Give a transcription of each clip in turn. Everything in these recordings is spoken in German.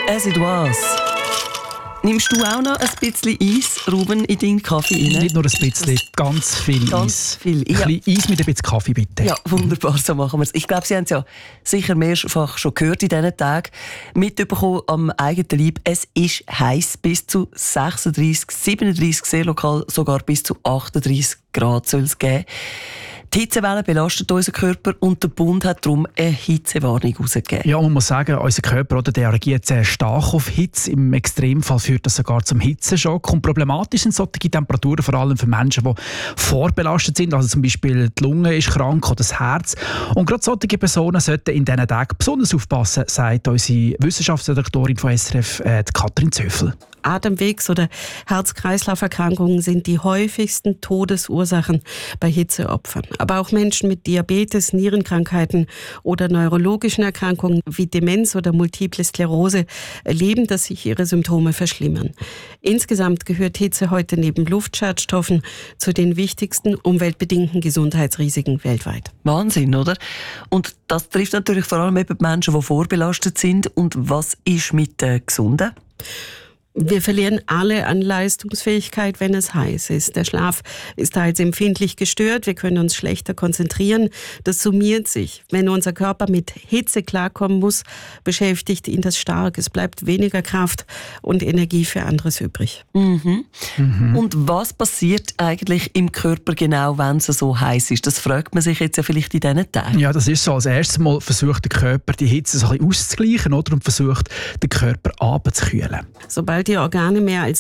As it was. Nimmst du auch noch ein bisschen Eis, Ruben, in deinen Kaffee rein? Nicht nur ein bisschen, ganz viel Eis. Ganz viel. Ein bisschen Eis mit ein bisschen Kaffee, bitte. Ja, wunderbar, so machen wir es. Ich glaube, Sie haben es ja sicher mehrfach schon gehört in diesen Tagen. Mitbekommen am eigenen Leib, es ist heiß, bis zu 36, 37, sehr lokal sogar bis zu 38 Grad soll es geben. Die Hitzewelle belastet unseren Körper und der Bund hat darum eine Hitzewarnung herausgegeben. Ja, man muss sagen, unser Körper der reagiert sehr stark auf Hitze. Im Extremfall führt das sogar zum Hitzeschock. Und problematisch sind solche Temperaturen vor allem für Menschen, die vorbelastet sind. Also zum Beispiel die Lunge ist krank oder das Herz. Und gerade solche Personen sollten in diesen Tagen besonders aufpassen, sagt unsere Wissenschaftsredaktorin von SRF, Katrin Zöffel. Atemwegs- oder Herz-Kreislauf-Erkrankungen sind die häufigsten Todesursachen bei Hitzeopfern. Aber auch Menschen mit Diabetes, Nierenkrankheiten oder neurologischen Erkrankungen wie Demenz oder Multiple Sklerose erleben, dass sich ihre Symptome verschlimmern. Insgesamt gehört Hitze heute neben Luftschadstoffen zu den wichtigsten umweltbedingten Gesundheitsrisiken weltweit. Wahnsinn, oder? Und das trifft natürlich vor allem eben die Menschen, die vorbelastet sind. Und was ist mit den Gesunden? Wir verlieren alle an Leistungsfähigkeit, wenn es heiß ist. Der Schlaf ist teils empfindlich gestört, wir können uns schlechter konzentrieren. Das summiert sich. Wenn unser Körper mit Hitze klarkommen muss, beschäftigt ihn das stark. Es bleibt weniger Kraft und Energie für anderes übrig. Und was passiert eigentlich im Körper genau, wenn es so heiß ist? Das fragt man sich jetzt ja vielleicht in diesen Tagen. Ja, das ist so. Als erstes Mal versucht der Körper, die Hitze so ein bisschen auszugleichen, oder? Und versucht, den Körper runterzukühlen. Sobald die Organe mehr als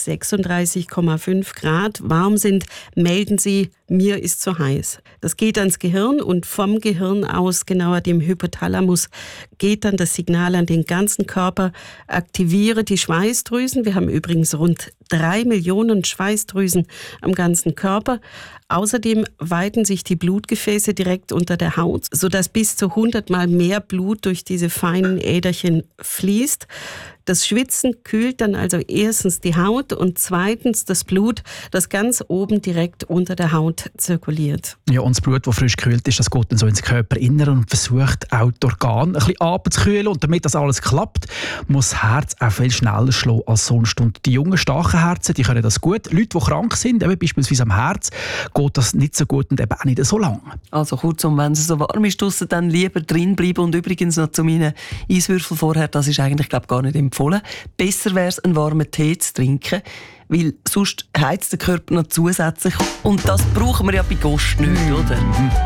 36,5 Grad warm sind, melden sie, mir ist zu heiß. Das geht ans Gehirn und vom Gehirn aus, genauer dem Hypothalamus, geht dann das Signal an den ganzen Körper, aktiviere die Schweißdrüsen. Wir haben übrigens rund 3 Millionen Schweißdrüsen am ganzen Körper. Außerdem weiten sich die Blutgefäße direkt unter der Haut, sodass bis zu 100-mal mehr Blut durch diese feinen Äderchen fließt. Das Schwitzen kühlt dann also erstens die Haut und zweitens das Blut, das ganz oben direkt unter der Haut zirkuliert. Ja, und das Blut, das frisch gekühlt ist, das geht dann so ins Körperinnere und versucht auch die Organe ein bisschen runterzukühlen. Und damit das alles klappt, muss das Herz auch viel schneller schlagen als sonst. Und die jungen, starken Herzen, die können das gut. Leute, die krank sind, eben beispielsweise am Herz, geht das nicht so gut und eben auch nicht so lange. Also kurzum, wenn es so warm ist, dann lieber drin bleiben. Und übrigens noch zu meinen Eiswürfeln vorher, das ist eigentlich gar nicht empfohlen. Besser wäre es, einen warmen Tee zu trinken, weil sonst heizt der Körper noch zusätzlich. Und das brauchen wir ja bei Gast nicht, oder?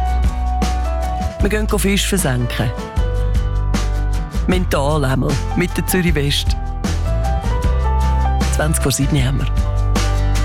Wir gehen Fisch versenken. Mental einmal, mit der Zürich West. 20 vor 7 haben wir.